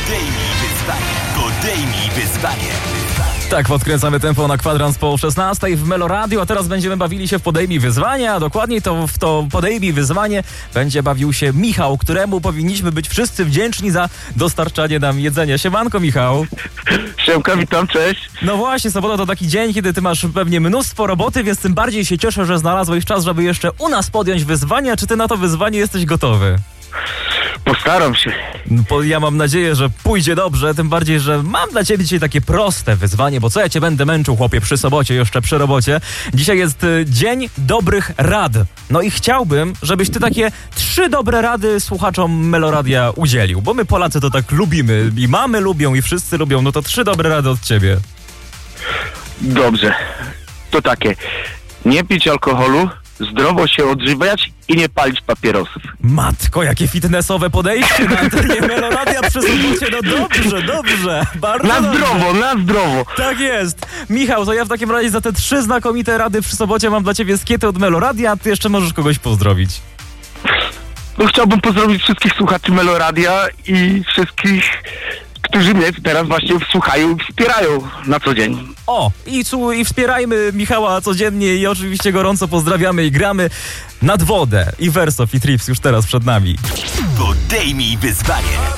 Podejmij wyzwanie. Tak, podkręcamy tempo na kwadrans po 16 w Meloradiu, a teraz będziemy bawili się w Podejmij wyzwanie, a dokładniej to w to Podejmij wyzwanie będzie bawił się Michał, któremu powinniśmy być wszyscy wdzięczni za dostarczanie nam jedzenia. Siemanko, Michał. Siemka, witam, cześć. No właśnie, sobota to taki dzień, kiedy ty masz pewnie mnóstwo roboty, więc tym bardziej się cieszę, że znalazłeś czas, żeby jeszcze u nas podjąć wyzwanie. Czy ty na to wyzwanie jesteś gotowy? Postaram się. Ja mam nadzieję, że pójdzie dobrze, tym bardziej, że mam dla ciebie dzisiaj takie proste wyzwanie, bo co ja cię będę męczył, chłopie, przy sobocie, jeszcze przy robocie. Dzisiaj jest Dzień Dobrych Rad. No i chciałbym, żebyś ty takie 3 dobre rady słuchaczom Meloradia udzielił, bo my Polacy to tak lubimy i mamy lubią i wszyscy lubią, no to 3 dobre rady od ciebie. Dobrze. To takie. Nie pić alkoholu, zdrowo się odżywiać i nie palić papierosów. Matko, jakie fitnessowe podejście na antenie Meloradia przy sobocie. No dobrze, bardzo Na dobrze. zdrowo. Tak jest. Michał, to ja w takim razie za te 3 znakomite rady przy sobocie mam dla ciebie skiety od Meloradia, a ty jeszcze możesz kogoś pozdrowić. No, chciałbym pozdrowić wszystkich słuchaczy Meloradia i wszystkich, którzy mnie teraz właśnie słuchają i wspierają na co dzień. O, i wspierajmy Michała codziennie i oczywiście gorąco pozdrawiamy i gramy Nad wodę i Wersow i Trips już teraz przed nami. Podejmij wyzwanie.